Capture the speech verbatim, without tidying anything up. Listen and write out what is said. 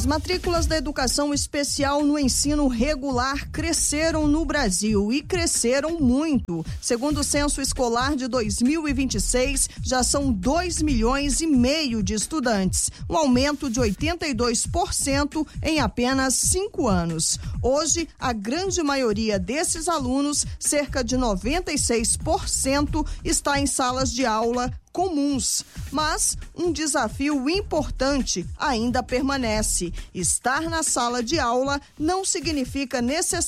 As matrículas da educação especial no ensino regular cresceram no Brasil e cresceram muito. Segundo o censo escolar de dois mil e vinte e seis, já são dois milhões e meio de estudantes, um aumento de oitenta e dois por cento em apenas cinco anos. Hoje, a grande maioria desses alunos, cerca de noventa e seis por cento, está em salas de aula comuns, mas um desafio importante ainda permanece. Estar na sala de aula não significa necessariamente